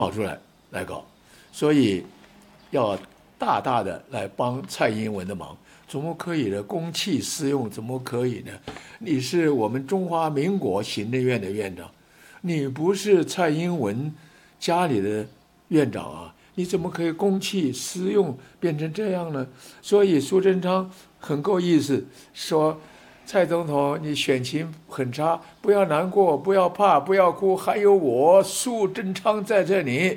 跑出来搞，所以要大大的来帮蔡英文的忙。怎么可以呢？公器私用怎么可以呢？你是我们中华民国行政院的院长，你不是蔡英文家里的院长啊，你怎么可以公器私用变成这样呢？所以苏贞昌很够意思，说蔡总统你选情很差，不要难过，不要怕，不要哭，还有我苏贞昌在这里。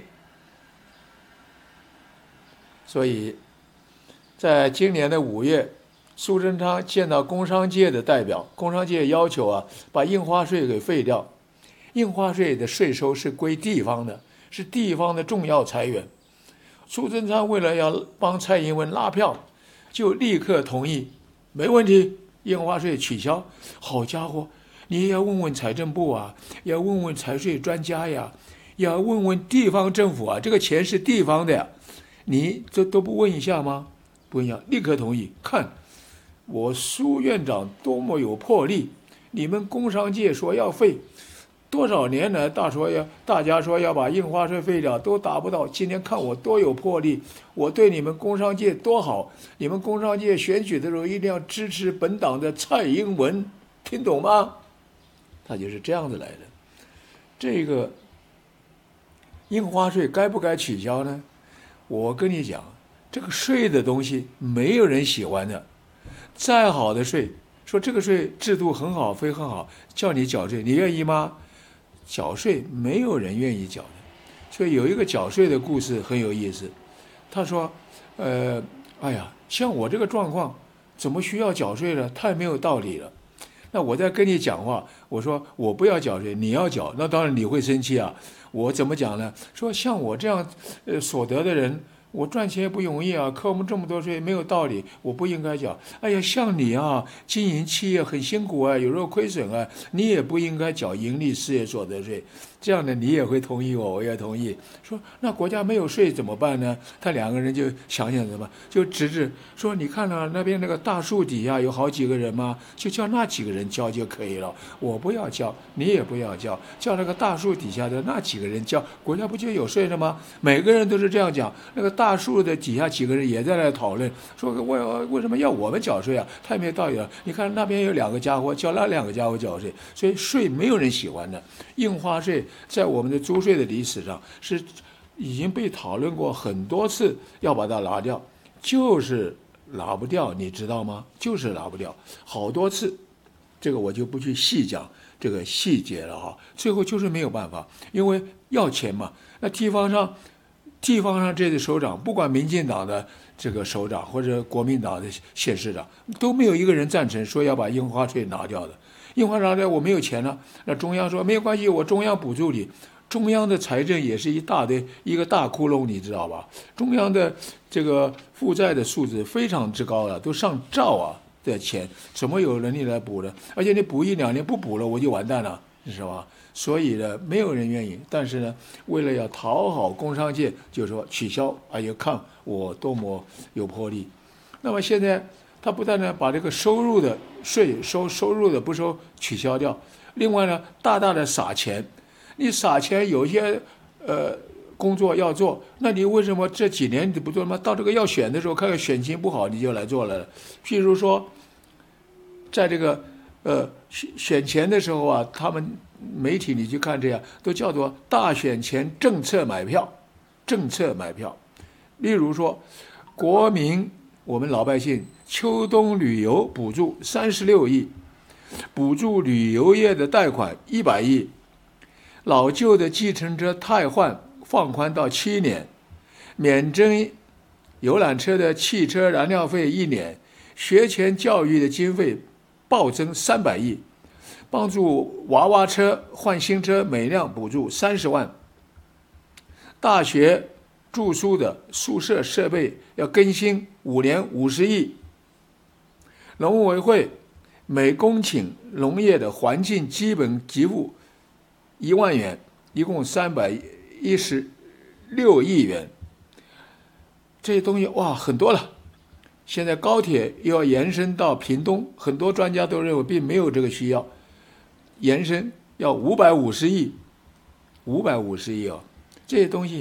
所以在今年的5月，苏贞昌见到工商界的代表，工商界要求啊，把印花税给废掉。印花税的税收是归地方的，是地方的重要财源。苏贞昌为了要帮蔡英文拉票，就立刻同意，没问题，印花税取消。好家伙，你也要问问财政部啊，要问问财税专家呀，要问问地方政府啊，这个钱是地方的呀，你这都不问一下吗？不一样，立刻同意。看我苏院长多么有魄力！你们工商界说要废，多少年来大家说要把印花税废掉，都达不到。今天看我多有魄力，我对你们工商界多好。你们工商界选举的时候一定要支持本党的蔡英文，听懂吗？他就是这样子来的。这个印花税该不该取消呢？我跟你讲。这个税的东西没有人喜欢的，再好的税，说这个税制度很好，非很好，叫你缴税，你愿意吗？缴税没有人愿意缴的。所以有一个缴税的故事很有意思。他说，哎呀，像我这个状况，怎么需要缴税呢？太没有道理了。那我在跟你讲话，我说我不要缴税，你要缴，那当然你会生气啊。我怎么讲呢？说像我这样所得的人。我赚钱也不容易啊，扣我们这么多税没有道理，我不应该缴。哎呀，像你啊，经营企业很辛苦啊，有时候亏损啊，你也不应该缴盈利事业所得税。这样的你也会同意我，我也同意。说那国家没有税怎么办呢？他两个人就想想什么，就指说，你看了那边那个大树底下有好几个人吗？就叫那几个人交就可以了。我不要交，你也不要交，叫那个大树底下的那几个人交，国家不就有税了吗？每个人都是这样讲。那个大树的底下几个人也在那讨论，说为什么要我们缴税啊？太没道理了！你看那边有2个家伙，叫那2个家伙缴税，所以税没有人喜欢的。印花税在我们的租税的历史上是已经被讨论过很多次，要把它拿掉，就是拿不掉，你知道吗？就是拿不掉，好多次，这个我就不去细讲这个细节了哈。最后就是没有办法，因为要钱嘛。那地方上这些首长，不管民进党的这个首长或者国民党的县市长，都没有一个人赞成说要把印花税拿掉的。印花税拿掉，我没有钱了。那中央说没有关系，我中央补助你。中央的财政也是一个大窟窿，你知道吧？中央的这个负债的数字非常之高了，都上兆啊的钱，怎么有能力来补呢？而且你补1-2年不补了，我就完蛋了，是吧？所以呢，没有人愿意。但是呢，为了要讨好工商界，就说取消。哎呀，看我多么有魄力。那么现在他不但呢把这个收入的税收入的不收取消掉，另外呢大大的撒钱。你撒钱有些工作要做，那你为什么这几年你不做吗？到这个要选的时候，看看选情不好你就来做了。譬如说，在这个选前的时候啊，他们媒体你去看这样，都叫做大选前政策买票，政策买票。例如说，国民我们老百姓秋冬旅游补助36亿，补助旅游业的贷款100亿。老旧的计程车汰换放宽到7年，免征游览车的汽车燃料费1年，学前教育的经费暴增300亿，帮助娃娃车换新车每辆补助30万，大学住宿的宿舍设备要更新5年50亿，农委会每公顷农业的环境基本给付1万元，一共316亿元。这些东西哇很多了。现在高铁又要延伸到屏东，很多专家都认为并没有这个需要，延伸要550亿，550亿啊，这些东西